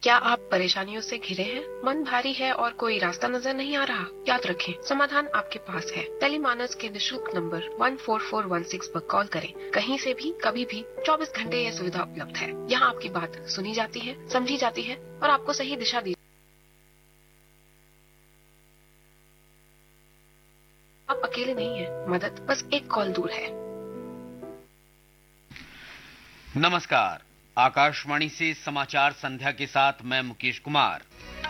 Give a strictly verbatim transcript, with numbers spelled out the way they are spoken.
क्या आप परेशानियों से घिरे हैं? मन भारी है और कोई रास्ता नजर नहीं आ रहा? याद रखें, समाधान आपके पास है। टेलीमानस के निशुल्क number one four four one six पर कॉल करें। कहीं से भी, कभी भी, चौबीस घंटे ये सुविधा उपलब्ध है। यहाँ आपकी बात सुनी जाती है, समझी जाती है और आपको सही दिशा दी। आप अकेले नहीं हैं। मदद बस एक कॉल दूर है। नमस्कार, आकाशवाणी से समाचार संध्या के साथ मैं मुकेश कुमार।